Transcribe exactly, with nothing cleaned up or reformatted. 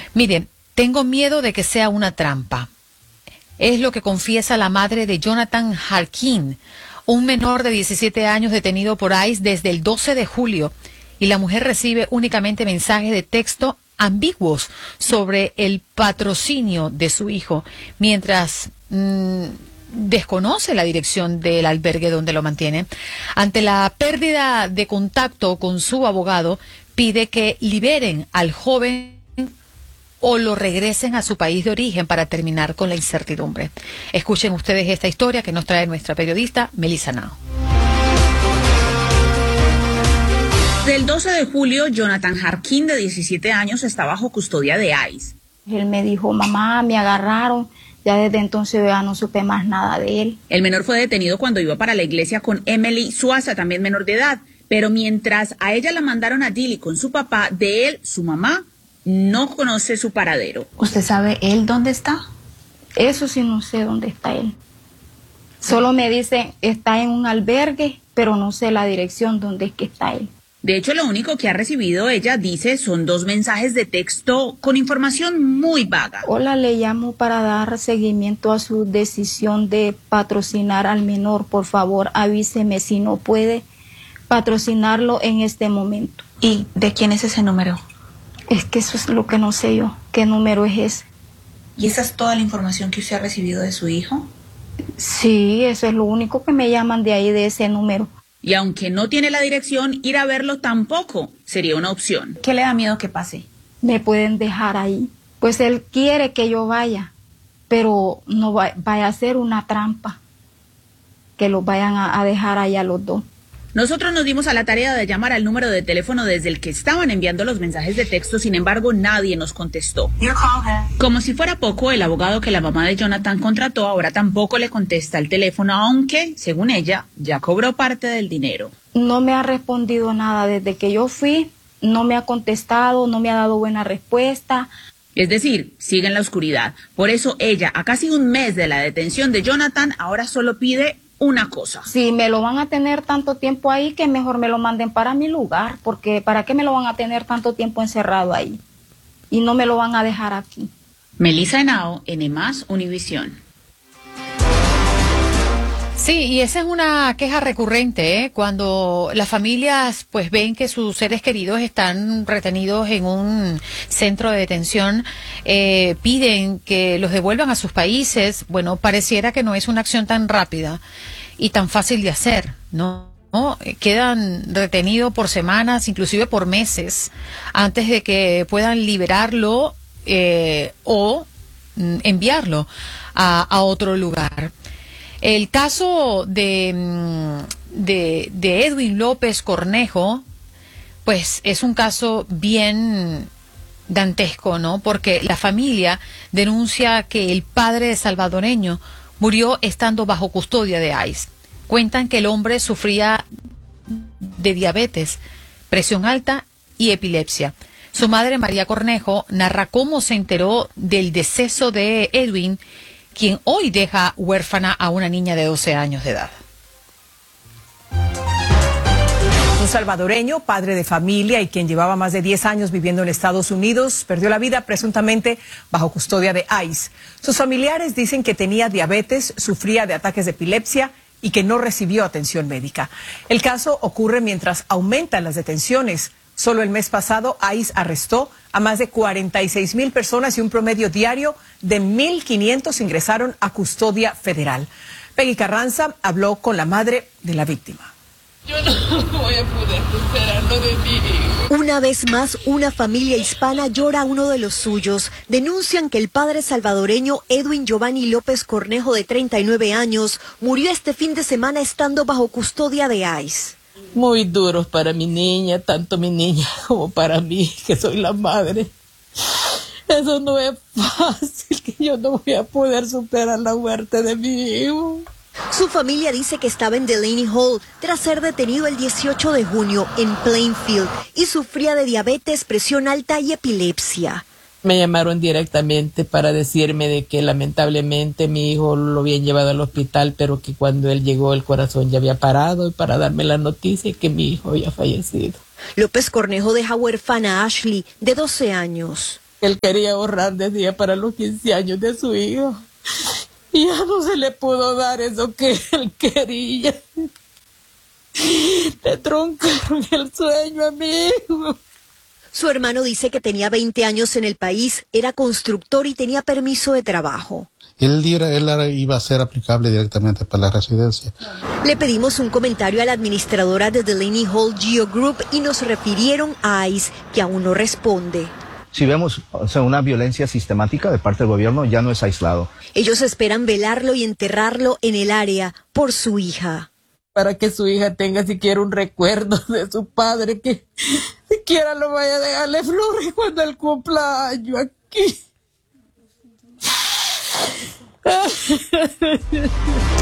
Miren, tengo miedo de que sea una trampa. Es lo que confiesa la madre de Jonathan Harkin, un menor de diecisiete años detenido por ICE desde el doce de julio. Y la mujer recibe únicamente mensajes de texto ambiguos sobre el patrocinio de su hijo, mientras mmm, desconoce la dirección del albergue donde lo mantiene. Ante la pérdida de contacto con su abogado, pide que liberen al joven o lo regresen a su país de origen para terminar con la incertidumbre. Escuchen ustedes esta historia que nos trae nuestra periodista Melissa Nao. Del doce de julio, Jonathan Harkin, de diecisiete años, está bajo custodia de ICE. Él me dijo, mamá, me agarraron. Ya desde entonces ya no supe más nada de él. El menor fue detenido cuando iba para la iglesia con Emily Suaza, también menor de edad. Pero mientras a ella la mandaron a Dili con su papá, de él, su mamá, no conoce su paradero. ¿Usted sabe él dónde está? Eso sí, no sé dónde está él. Solo me dicen, está en un albergue, pero no sé la dirección donde es que está él. De hecho, lo único que ha recibido ella, dice, son dos mensajes de texto con información muy vaga. Hola, le llamo para dar seguimiento a su decisión de patrocinar al menor. Por favor, avíseme si no puede patrocinarlo en este momento. ¿Y de quién es ese número? Es que eso es lo que no sé yo. ¿Qué número es ese? ¿Y esa es toda la información que usted ha recibido de su hijo? Sí, eso es lo único que me llaman de ahí, de ese número. Y aunque no tiene la dirección, ir a verlo tampoco sería una opción. ¿Qué le da miedo que pase? Me pueden dejar ahí. Pues él quiere que yo vaya, pero no va, vaya a ser una trampa, que los vayan a, a dejar ahí a los dos. Nosotros nos dimos a la tarea de llamar al número de teléfono desde el que estaban enviando los mensajes de texto, sin embargo, nadie nos contestó. Como si fuera poco, el abogado que la mamá de Jonathan contrató ahora tampoco le contesta el teléfono, aunque, según ella, ya cobró parte del dinero. No me ha respondido nada desde que yo fui, no me ha contestado, no me ha dado buena respuesta. Es decir, sigue en la oscuridad. Por eso ella, a casi un mes de la detención de Jonathan, ahora solo pide una cosa. Si me lo van a tener tanto tiempo ahí, que mejor me lo manden para mi lugar, porque ¿para qué me lo van a tener tanto tiempo encerrado ahí? Y no me lo van a dejar aquí. Melissa Nao, N más, Univisión. Sí, y esa es una queja recurrente, ¿eh? Cuando las familias pues ven que sus seres queridos están retenidos en un centro de detención, eh, piden que los devuelvan a sus países. Bueno, pareciera que no es una acción tan rápida y tan fácil de hacer, ¿no? ¿No? Quedan retenidos por semanas, inclusive por meses, antes de que puedan liberarlo eh, o mm, enviarlo a, a otro lugar. El caso de, de, de Edwin López Cornejo, pues es un caso bien dantesco, ¿no? Porque la familia denuncia que el padre salvadoreño murió estando bajo custodia de ICE. Cuentan que el hombre sufría de diabetes, presión alta y epilepsia. Su madre, María Cornejo, narra cómo se enteró del deceso de Edwin, quien hoy deja huérfana a una niña de doce años de edad. Un salvadoreño, padre de familia y quien llevaba más de diez años viviendo en Estados Unidos, perdió la vida presuntamente bajo custodia de ICE. Sus familiares dicen que tenía diabetes, sufría de ataques de epilepsia y que no recibió atención médica. El caso ocurre mientras aumentan las detenciones. Solo el mes pasado, ICE arrestó a más de cuarenta y seis mil personas y un promedio diario de mil quinientos ingresaron a custodia federal. Peggy Carranza habló con la madre de la víctima. Yo no voy a poder superarlo de mí. Una vez más, una familia hispana llora a uno de los suyos. Denuncian que el padre salvadoreño Edwin Giovanni López Cornejo, de treinta y nueve años, murió este fin de semana estando bajo custodia de ICE. Muy duros para mi niña, tanto mi niña como para mí, que soy la madre. Eso no es fácil, que yo no voy a poder superar la muerte de mi hijo. Su familia dice que estaba en Delaney Hall tras ser detenido el dieciocho de junio en Plainfield y sufría de diabetes, presión alta y epilepsia. Me llamaron directamente para decirme de que lamentablemente mi hijo lo habían llevado al hospital, pero que cuando él llegó el corazón ya había parado, y para darme la noticia que mi hijo había fallecido. López Cornejo deja huérfana a Ashley, de doce años. Él quería ahorrar, decía, para los quince años de su hijo. Y ya no se le pudo dar eso que él quería. Le truncaron el sueño a mi hijo. Su hermano dice que tenía veinte años en el país, era constructor y tenía permiso de trabajo. Él, él iba a ser aplicable directamente para la residencia. Le pedimos un comentario a la administradora de Delaney Hall Geo Group y nos refirieron a ICE, que aún no responde. Si vemos, o sea, una violencia sistemática de parte del gobierno, ya no es aislado. Ellos esperan velarlo y enterrarlo en el área por su hija. Para que su hija tenga siquiera un recuerdo de su padre, que siquiera lo vaya a dejarle flores cuando él cumpla año aquí.